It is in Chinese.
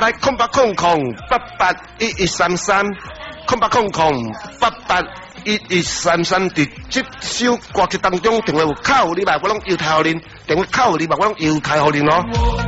来0800881133，0800881133，伫这首歌曲当中，电话有敲你吧，我拢邮台互恁；电话敲你吧，我拢邮台互恁哦。